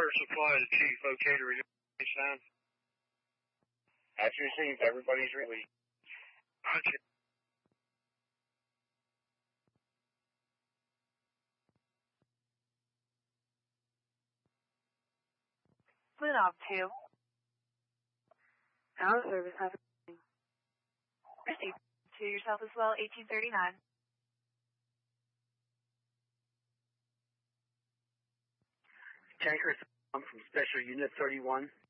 Water supply to Chief, okay to release sound. That's received. Everybody's released. Roger. Splinov 2. Out of service, have a received. To yourself as well, 1839. Tanker from Special Unit 31.